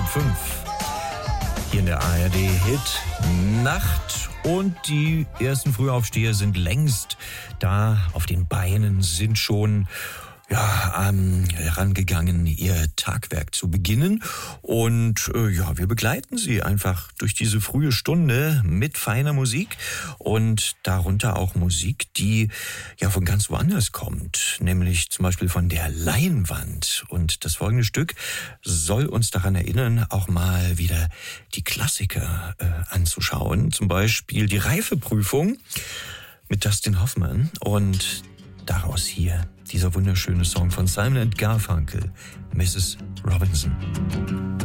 5. Hier in der ARD Hit Nacht. Und die ersten Frühaufsteher sind längst da auf den Beinen, sind schon herangegangen, ihr Tagwerk zu beginnen. Und wir begleiten sie einfach durch diese frühe Stunde mit feiner Musik und darunter auch Musik, die von ganz woanders kommt, nämlich zum Beispiel von der Leinwand. Und das folgende Stück soll uns daran erinnern, auch mal wieder die Klassiker anzuschauen. Zum Beispiel die Reifeprüfung mit Dustin Hoffman und daraus hier dieser wunderschöne Song von Simon & Garfunkel, Mrs. Robinson.